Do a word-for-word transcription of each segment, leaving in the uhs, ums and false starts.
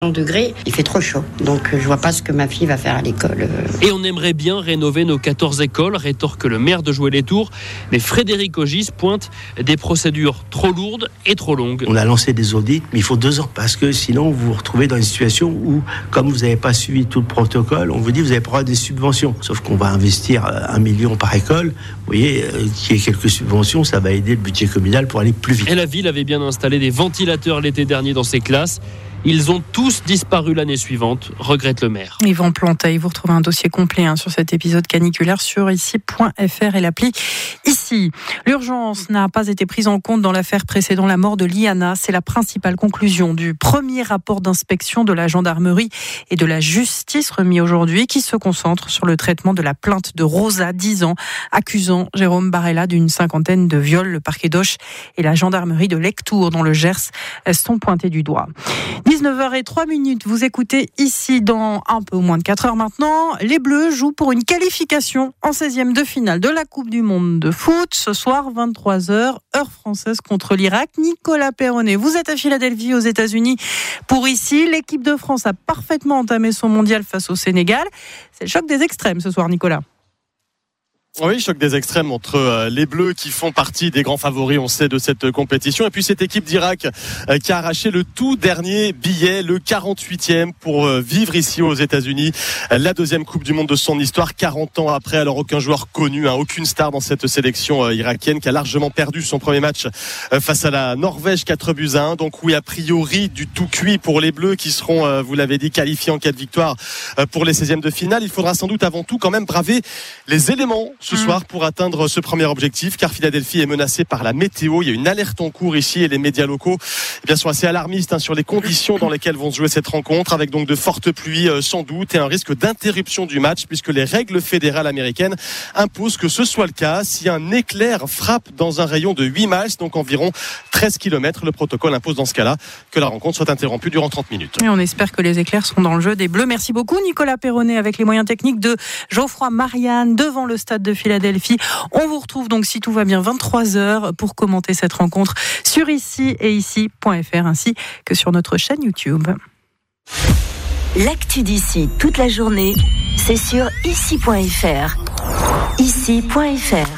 degrés, il fait trop chaud. Donc je vois pas ce que ma fille va faire à l'école. Et on aimerait bien rénover nos quatorze écoles, rétorque le maire de Joué-les-Tours. Mais Frédéric Ogis pointe des procédures trop lourdes et trop longues. On a lancé des audits, mais il faut deux ans. Parce que sinon, vous vous retrouvez dans une situation où, comme vous n'avez pas suivi tout le protocole, on vous dit que vous avez pas droit à des subventions. Sauf qu'on va investir un million par école. Vous voyez, qu'il y ait quelques subventions, ça va aider le budget communal pour aller plus vite. Et la ville avait bien installé des ventilateurs l'été dernier dans ses classes. Ils ont tous disparu l'année suivante, regrette le maire. Yvan Planteil, vous retrouvez un dossier complet hein, sur cet épisode caniculaire sur ici point f r et l'appli Ici. L'urgence n'a pas été prise en compte dans l'affaire précédant la mort de Liana. C'est la principale conclusion du premier rapport d'inspection de la gendarmerie et de la justice remis aujourd'hui, qui se concentre sur le traitement de la plainte de Rosa, dix ans, accusant Jérôme Barella d'une cinquantaine de viols. Le parquet d'Auch et la gendarmerie de Lectoure, dans le Gers, sont pointés du doigt. dix-neuf heures zéro trois, vous écoutez Ici dans un peu moins de quatre heures maintenant. Les Bleus jouent pour une qualification en seizième de finale de la Coupe du Monde de foot. Ce soir, vingt-trois heures, heure française contre l'Irak. Nicolas Perronnet, vous êtes à Philadelphie aux États-Unis pour Ici. L'équipe de France a parfaitement entamé son mondial face au Sénégal. C'est le choc des extrêmes ce soir, Nicolas. Oui, choc des extrêmes entre euh, les Bleus qui font partie des grands favoris, on sait, de cette compétition, et puis cette équipe d'Irak euh, qui a arraché le tout dernier billet, le quarante-huitième, pour euh, vivre ici aux États-Unis euh, la deuxième Coupe du Monde de son histoire, quarante ans après. Alors aucun joueur connu, hein, aucune star dans cette sélection euh, irakienne, qui a largement perdu son premier match euh, face à la Norvège, quatre buts à un. Donc oui, a priori du tout cuit pour les Bleus qui seront, euh, vous l'avez dit, qualifiés en cas de victoire euh, pour les seizièmes de finale. Il faudra sans doute avant tout quand même braver les éléments ce soir pour atteindre ce premier objectif, car Philadelphie est menacée par la météo. Il y a une alerte en cours ici et les médias locaux eh bien, sont assez alarmistes hein, sur les conditions dans lesquelles vont se jouer cette rencontre, avec donc de fortes pluies euh, sans doute et un risque d'interruption du match, puisque les règles fédérales américaines imposent que ce soit le cas si un éclair frappe dans un rayon de huit miles, donc environ treize kilomètres. Le protocole impose dans ce cas-là que la rencontre soit interrompue durant trente minutes. Et on espère que les éclairs seront dans le jeu des Bleus. Merci beaucoup Nicolas Perronnet, avec les moyens techniques de Geoffroy Marianne devant le stade de Philadelphie. On vous retrouve donc, si tout va bien, vingt-trois heures pour commenter cette rencontre sur Ici et Ici point f r, ainsi que sur notre chaîne YouTube. L'actu d'Ici toute la journée, c'est sur Ici point f r. Ici point f r.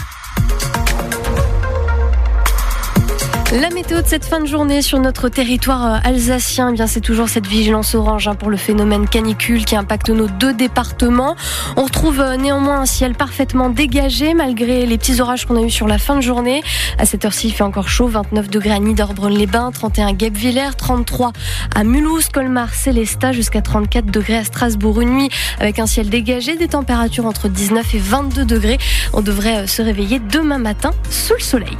La météo de cette fin de journée sur notre territoire alsacien, eh bien c'est toujours cette vigilance orange hein, pour le phénomène canicule qui impacte nos deux départements. On retrouve néanmoins un ciel parfaitement dégagé malgré les petits orages qu'on a eu sur la fin de journée. À cette heure-ci, il fait encore chaud, vingt-neuf degrés à Niederbronn-les-Bains, trente et un Guebwiller, trente-trois à Mulhouse, Colmar, Célestat, jusqu'à trente-quatre degrés à Strasbourg. Une nuit avec un ciel dégagé, des températures entre dix-neuf et vingt-deux degrés. On devrait se réveiller demain matin sous le soleil.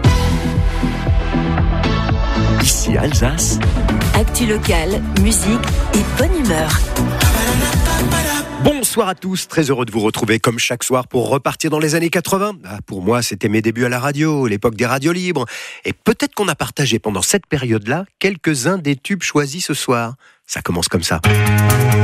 Ici Alsace. Actu locale, musique et bonne humeur. Bonsoir à tous, très heureux de vous retrouver comme chaque soir pour repartir dans les années quatre-vingts. Ah, pour moi, c'était mes débuts à la radio, l'époque des radios libres. Et peut-être qu'on a partagé pendant cette période-là quelques-uns des tubes choisis ce soir. Ça commence comme ça.